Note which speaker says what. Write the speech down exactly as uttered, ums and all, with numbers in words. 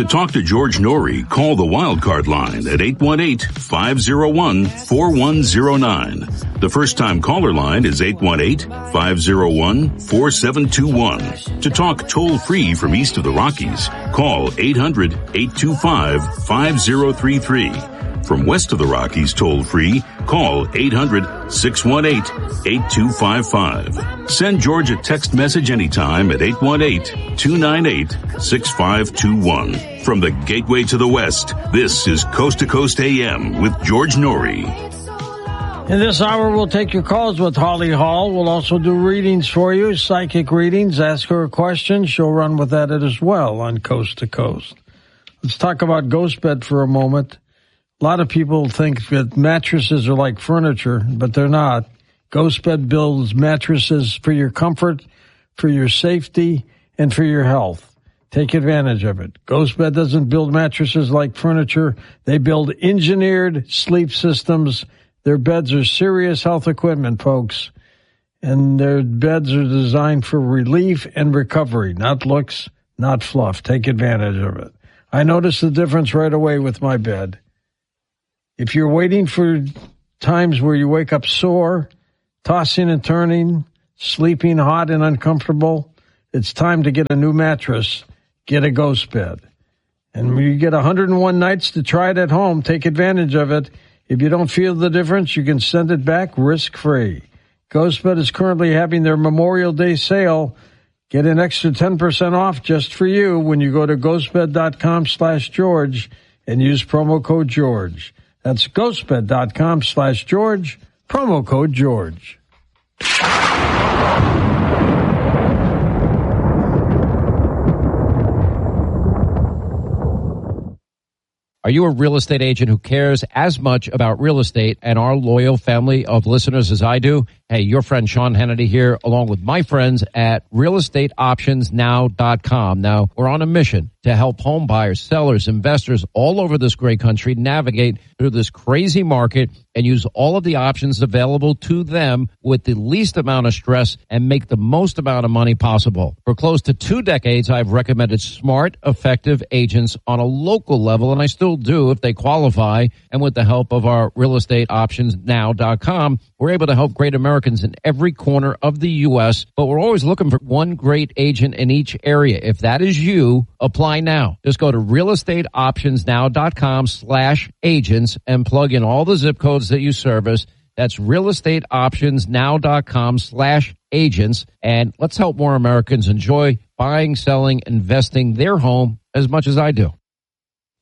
Speaker 1: To talk to George Norrie, call the Wildcard line at eight one eight, five oh one, four one oh nine. The first-time caller line is eight one eight, five oh one, four seven two one. To talk toll-free from east of the Rockies, call eight hundred, eight two five, five oh three three. From west of the Rockies toll-free, call eight hundred, six one eight, eight two five five. Send George a text message anytime at eight one eight, two nine eight, six five two one. From the gateway to the west, this is Coast to Coast A M with George Norrie.
Speaker 2: In this hour, we'll take your calls with Holly Hall. We'll also do readings for you, psychic readings. Ask her a question. She'll run with that as well on Coast to Coast. Let's talk about GhostBed for a moment. A lot of people think that mattresses are like furniture, but they're not. GhostBed builds mattresses for your comfort, for your safety, and for your health. Take advantage of it. GhostBed doesn't build mattresses like furniture. They build engineered sleep systems. Their beds are serious health equipment, folks. And their beds are designed for relief and recovery, not looks, not fluff. Take advantage of it. I noticed the difference right away with my bed. If you're waiting for times where you wake up sore, tossing and turning, sleeping hot and uncomfortable, it's time to get a new mattress. Get a GhostBed. And when you get one hundred one nights to try it at home, take advantage of it. If you don't feel the difference, you can send it back risk-free. GhostBed is currently having their Memorial Day sale. Get an extra ten percent off just for you when you go to ghostbed.com slash George and use promo code George. That's ghostbed.com slash George, promo code George.
Speaker 3: Are you a real estate agent who cares as much about real estate and our loyal family of listeners as I do? Hey, your friend Sean Hannity here, along with my friends at real estate options now dot com. Now, we're on a mission to help home buyers, sellers, investors all over this great country navigate through this crazy market and use all of the options available to them with the least amount of stress and make the most amount of money possible. For close to two decades, I've recommended smart, effective agents on a local level, and I still do if they qualify. And with the help of our real estate options now dot com, we're able to help great Americans in every corner of the U S, but we're always looking for one great agent in each area. If that is you, apply now. Just go to real estate options now dot com slash agents and plug in all the zip codes that you service. That's real estate options now dot com slash agents. And let's help more Americans enjoy buying, selling, investing their home as much as I do.